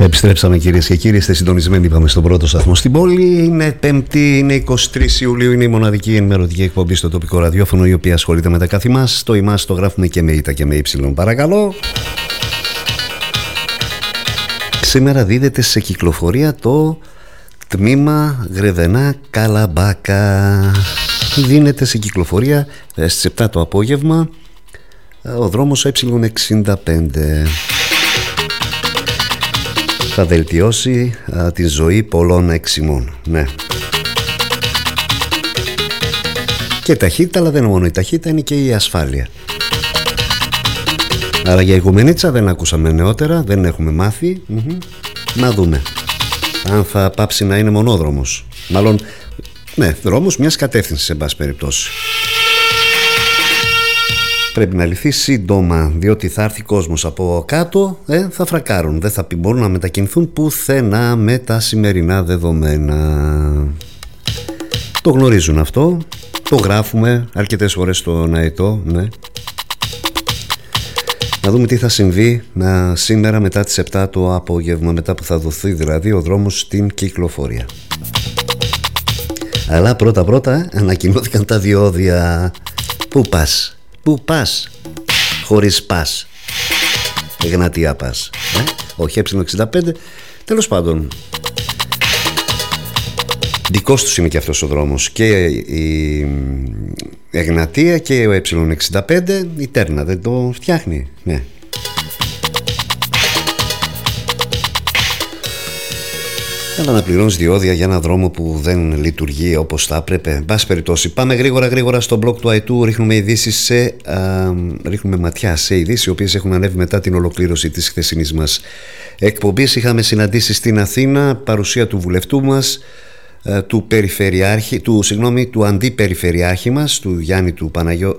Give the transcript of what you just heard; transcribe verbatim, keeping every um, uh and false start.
Επιστρέψαμε κυρίες και κύριοι, είστε συντονισμένοι, είπαμε, στον πρώτο σταθμό στην πόλη. Είναι Πέμπτη, είναι εικοστή τρίτη Ιουλίου, είναι η μοναδική ενημερωτική εκπομπή στο τοπικό ραδιόφωνο η οποία ασχολείται με τα κάθε μας. Το ημάς το γράφουμε και με ήττα και με ύψιλον, παρακαλώ. Σήμερα δίδεται σε κυκλοφορία το τμήμα Γρεβενά Καλαμπάκα. Δίνεται σε κυκλοφορία στις επτά το απόγευμα ο δρόμος ε εξήντα πέντε. Θα βελτιώσει α, τη ζωή πολλών εξημών. Ναι. Και ταχύτητα, αλλά δεν είναι μόνο η ταχύτητα, είναι και η ασφάλεια. Άρα για Ιγουμενίτσα δεν ακούσαμε νεότερα, δεν έχουμε μάθει. Mm-hmm. Να δούμε αν θα πάψει να είναι μονόδρομος. Μάλλον, ναι, δρόμος μιας κατεύθυνσης, σε πάση περιπτώσει. Πρέπει να λυθεί σύντομα, διότι θα έρθει κόσμος από κάτω, ε, θα φρακάρουν, δεν θα μπορούν να μετακινηθούν πουθενά με τα σημερινά δεδομένα. Το γνωρίζουν αυτό, το γράφουμε αρκετές φορές στον αετό, ναι. Να δούμε τι θα συμβεί να, σήμερα μετά τις επτά το απόγευμα, μετά που θα δοθεί δηλαδή ο δρόμος στην κυκλοφορία. Αλλά πρώτα πρώτα ανακοινώθηκαν τα διόδια. Πού πας? Πού πας χωρίς πας? Εγνατία πας, ε? Όχι ε εξήντα πέντε. Τέλος πάντων, δικός τους είναι και αυτός ο δρόμος. Και η Εγνατία και ο ε εξήντα πέντε. Η Τέρνα δεν το φτιάχνει, ναι. Αλλά να πληρώνεις διόδια για ένα δρόμο που δεν λειτουργεί όπως θα έπρεπε. Εν πάση περιπτώσει, πάμε γρήγορα γρήγορα στο blog του Αετού. Ρίχνουμε ειδήσεις σε, α, ρίχνουμε ματιά σε ειδήσεις οι οποίες έχουν ανέβει μετά την ολοκλήρωση της χθεσινής μας εκπομπής. Είχαμε συναντήσει στην Αθήνα, παρουσία του βουλευτού μας, του περιφερειάρχη, του, συγγνώμη, του αντιπεριφερειάρχη μας, του Γιάννη του, Παναγιώ,